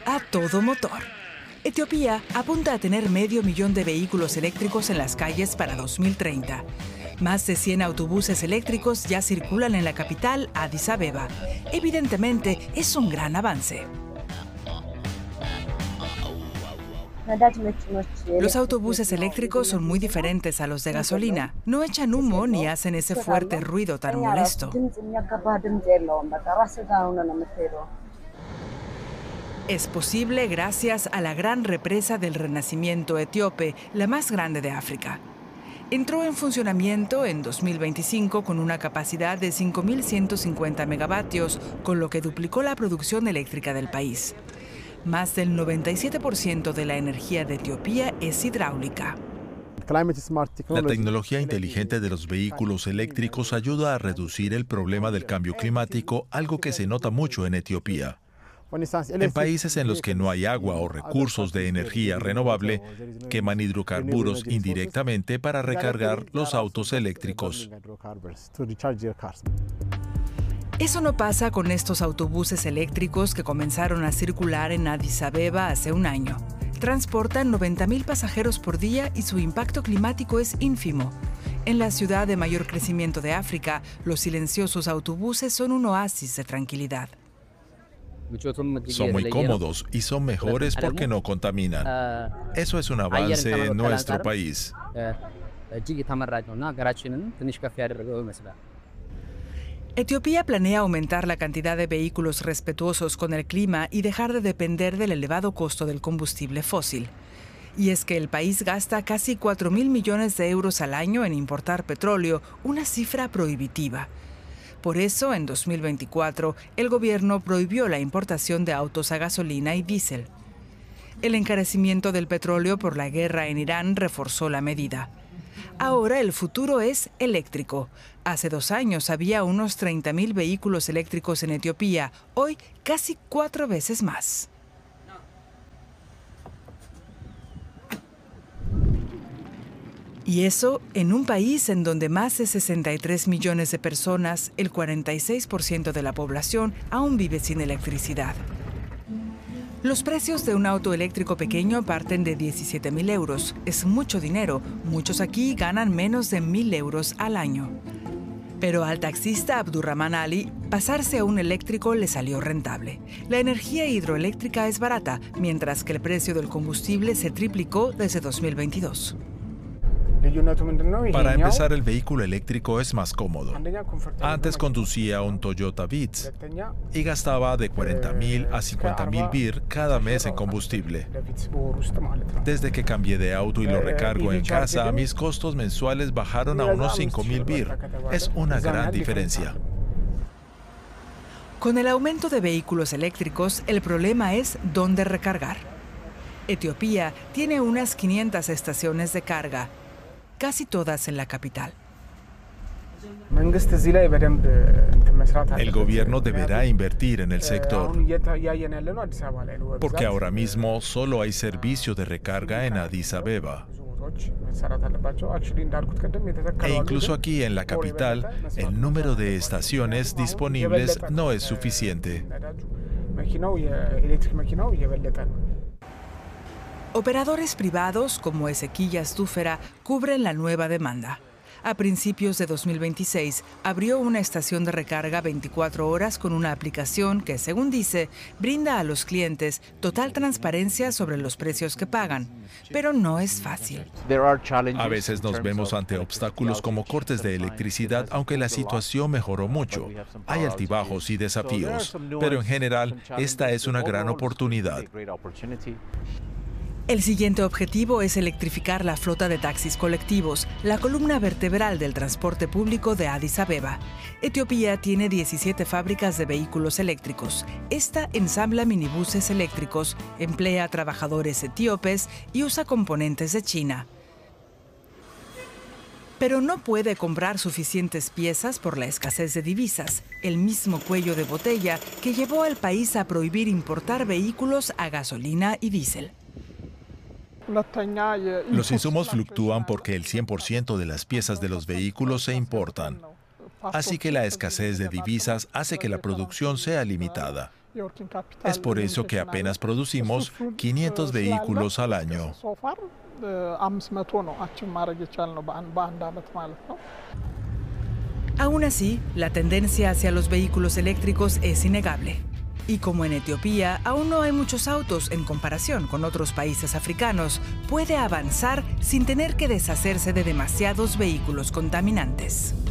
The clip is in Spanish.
a todo motor. Etiopía apunta a tener 500.000 de vehículos eléctricos en las calles para 2030. Más de 100 autobuses eléctricos ya circulan en la capital, Addis Abeba. Evidentemente, es un gran avance. Los autobuses eléctricos son muy diferentes a los de gasolina. No echan humo ni hacen ese fuerte ruido tan molesto. Es posible gracias a la gran represa del Renacimiento etíope, la más grande de África. Entró en funcionamiento en 2025 con una capacidad de 5.150 megavatios, con lo que duplicó la producción eléctrica del país. Más del 97% de la energía de Etiopía es hidráulica. La tecnología inteligente de los vehículos eléctricos ayuda a reducir el problema del cambio climático, algo que se nota mucho en Etiopía. En países en los que no hay agua o recursos de energía renovable, queman hidrocarburos indirectamente para recargar los autos eléctricos. Eso no pasa con estos autobuses eléctricos que comenzaron a circular en Addis Abeba hace un año. Transportan 90.000 pasajeros por día y su impacto climático es ínfimo. En la ciudad de mayor crecimiento de África, los silenciosos autobuses son un oasis de tranquilidad. Son muy cómodos y son mejores porque no contaminan. Eso es un avance en nuestro país. Etiopía planea aumentar la cantidad de vehículos respetuosos con el clima y dejar de depender del elevado costo del combustible fósil. Y es que el país gasta casi 4.000 millones de euros al año en importar petróleo, una cifra prohibitiva. Por eso, en 2024, el gobierno prohibió la importación de autos a gasolina y diésel. El encarecimiento del petróleo por la guerra en Irán reforzó la medida. Ahora el futuro es eléctrico. Hace 2 años había unos 30.000 vehículos eléctricos en Etiopía, hoy casi 4 veces más. Y eso en un país en donde más de 63 millones de personas, el 46% de la población, aún vive sin electricidad. Los precios de un auto eléctrico pequeño parten de 17.000 euros. Es mucho dinero. Muchos aquí ganan menos de 1.000 euros al año. Pero al taxista Abdurrahman Ali, pasarse a un eléctrico le salió rentable. La energía hidroeléctrica es barata, mientras que el precio del combustible se triplicó desde 2022. Para empezar, el vehículo eléctrico es más cómodo. Antes conducía un Toyota Vitz y gastaba de 40.000 a 50.000 birr cada mes en combustible. Desde que cambié de auto y lo recargo en casa, mis costos mensuales bajaron a unos 5.000 birr. Es una gran diferencia. Con el aumento de vehículos eléctricos, el problema es dónde recargar. Etiopía tiene unas 500 estaciones de carga, casi todas en la capital. El gobierno deberá invertir en el sector, porque ahora mismo solo hay servicio de recarga en Addis Abeba. E incluso aquí en la capital, el número de estaciones disponibles no es suficiente. Operadores privados como Ezequillas Dúfera cubren la nueva demanda. A principios de 2026 abrió una estación de recarga 24 horas con una aplicación que, según dice, brinda a los clientes total transparencia sobre los precios que pagan. Pero no es fácil. A veces nos vemos ante obstáculos como cortes de electricidad, aunque la situación mejoró mucho. Hay altibajos y desafíos, pero en general esta es una gran oportunidad. El siguiente objetivo es electrificar la flota de taxis colectivos, la columna vertebral del transporte público de Addis Abeba. Etiopía tiene 17 fábricas de vehículos eléctricos. Esta ensambla minibuses eléctricos, emplea trabajadores etíopes y usa componentes de China. Pero no puede comprar suficientes piezas por la escasez de divisas, el mismo cuello de botella que llevó al país a prohibir importar vehículos a gasolina y diésel. Los insumos fluctúan porque el 100% de las piezas de los vehículos se importan. Así que la escasez de divisas hace que la producción sea limitada. Es por eso que apenas producimos 500 vehículos al año. Aún así, la tendencia hacia los vehículos eléctricos es innegable. Y como en Etiopía aún no hay muchos autos en comparación con otros países africanos, puede avanzar sin tener que deshacerse de demasiados vehículos contaminantes.